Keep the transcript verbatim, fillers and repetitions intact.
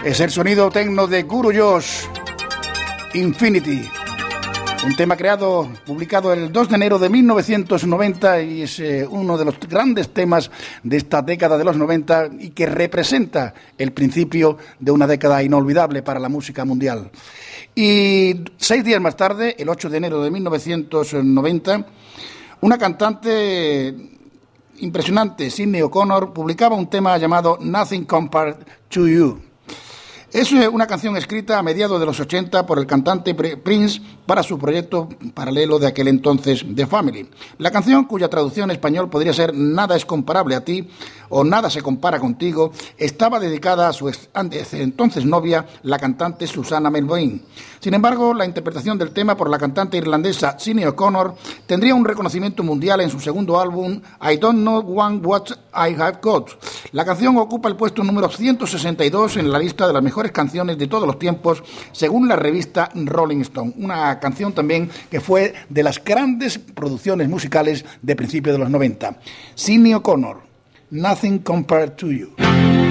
Es el sonido tecno de Guru Josh, Infinity. Un tema creado, publicado el dos de enero de mil novecientos noventa y es eh, uno de los grandes temas de esta década de los noventa y que representa el principio de una década inolvidable para la música mundial. Y seis días más tarde, el ocho de enero de mil novecientos noventa, una cantante impresionante, Sinéad O'Connor, publicaba un tema llamado Nothing Compared to You. Es una canción escrita a mediados de los ochenta por el cantante Prince para su proyecto paralelo de aquel entonces, The Family. La canción, cuya traducción en español podría ser Nada es comparable a ti o Nada se compara contigo, estaba dedicada a su entonces novia, la cantante Susanna Melvoin. Sin embargo, la interpretación del tema por la cantante irlandesa Sinéad O'Connor tendría un reconocimiento mundial en su segundo álbum, I Don't Know One What I Have Got. La canción ocupa el puesto número ciento sesenta y dos en la lista de las mejores canciones de todos los tiempos, según la revista Rolling Stone. Una canción también que fue de las grandes producciones musicales de principios de los noventa. Sinéad O'Connor, Nothing Compared to You.